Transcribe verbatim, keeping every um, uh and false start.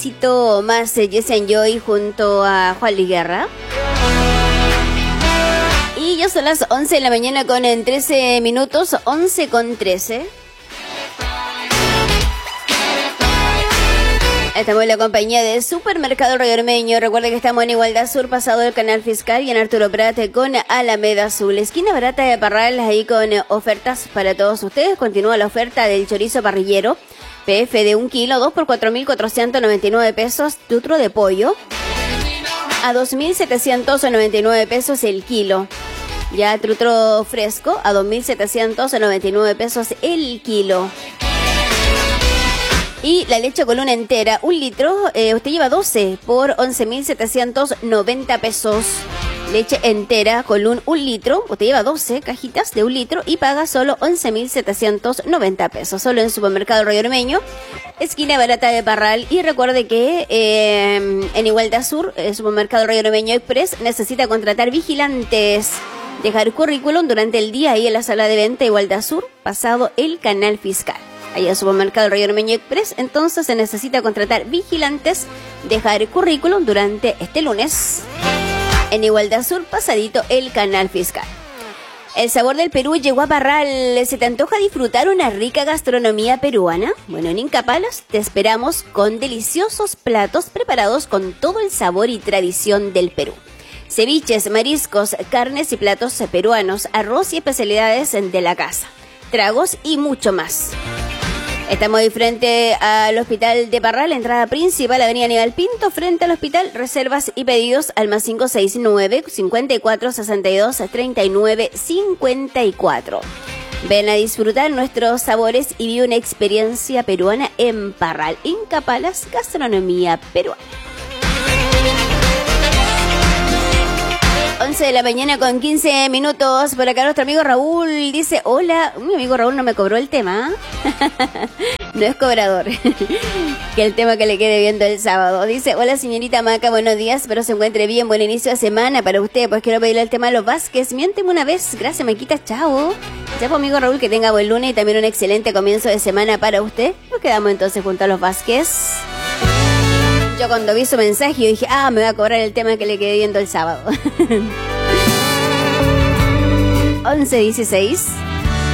Cito más eh, Jesse and Joy junto a Juan Luis Guerra. Y ya son las once de la mañana con en trece minutos, once con trece. Estamos en la compañía de Supermercado Río Ormeño. Recuerda que estamos en Igualdad Sur, pasado el Canal Fiscal, y en Arturo Prat con Alameda Azul. Esquina barata de Parral, ahí con ofertas para todos ustedes. Continúa la oferta del chorizo parrillero P F de un kilo, dos por cuatro mil cuatrocientos noventa y nueve pesos. Tutro de pollo a dos mil setecientos noventa y nueve pesos el kilo. Ya trutro fresco a dos mil setecientos noventa y nueve pesos el kilo. Y la leche Coluna entera, un litro, eh, usted lleva doce por once mil setecientos noventa pesos. Leche entera Colún, un litro, usted lleva doce cajitas de un litro y paga solo once mil setecientos noventa pesos. Solo en Supermercado Río Ormeño, esquina barata de Parral. Y recuerde que eh, en Igualdad Sur, el Supermercado Río Ormeño Express necesita contratar vigilantes. Dejar currículum durante el día ahí en la sala de venta Igualdad Sur, pasado el Canal Fiscal. Ahí en Supermercado Río Ormeño Express, entonces se necesita contratar vigilantes, dejar currículum durante este lunes en Igualdad Sur, pasadito el Canal Fiscal. El sabor del Perú llegó a Parral. ¿Se te antoja disfrutar una rica gastronomía peruana? Bueno, en Inca Palace te esperamos con deliciosos platos preparados con todo el sabor y tradición del Perú. Ceviches, mariscos, carnes y platos peruanos, arroz y especialidades de la casa, tragos y mucho más. Estamos de frente al Hospital de Parral, entrada principal, Avenida Aníbal Pinto, frente al hospital. Reservas y pedidos al más cinco seis nueve, cincuenta y cuatro, sesenta y dos, treinta y nueve, cincuenta y cuatro. Ven a disfrutar nuestros sabores y vive una experiencia peruana en Parral. Inca Palace, gastronomía peruana. once de la mañana con quince minutos. Por acá nuestro amigo Raúl dice: hola, mi amigo Raúl no me cobró el tema. No es cobrador. Que el tema que le quede viendo el sábado. Dice: hola señorita Maca, buenos días, espero se encuentre bien, buen inicio de semana para usted. Pues quiero pedirle el tema a los Vázquez. Miénteme una vez, gracias Maquita, chao. Ya pues amigo Raúl, que tenga buen lunes y también un excelente comienzo de semana para usted. Nos quedamos entonces junto a los Vázquez. Yo cuando vi su mensaje yo dije: ah, me va a cobrar el tema que le quedé viendo el sábado. once dieciséis.